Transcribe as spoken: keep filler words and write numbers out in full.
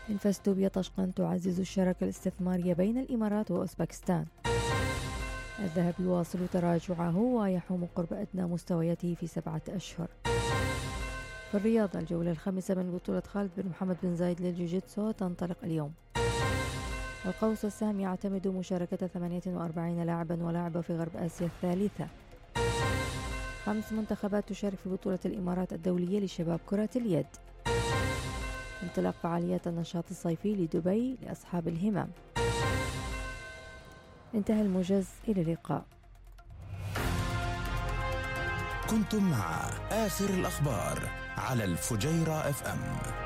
انفستوبيا طشقان تعزز الشراكة الاستثمارية بين الإمارات وأوزبكستان. الذهب يواصل تراجعه ويحوم قرب أدنى مستوياته في سبعة أشهر. في الرياضة الجولة الخامسة من بطولة خالد بن محمد بن زايد للجوجيتسو تنطلق اليوم. القوس السهم يعتمد مشاركة ثمانية وأربعين لاعبا ولاعبة في غرب آسيا الثالثة. خمس منتخبات تشارك في بطولة الإمارات الدولية لشباب كرة اليد. انطلاق فعاليات النشاط الصيفي لدبي لأصحاب الهمم. انتهى الموجز، إلى اللقاء. كنتم مع آخر الأخبار على الفجيرة اف ام.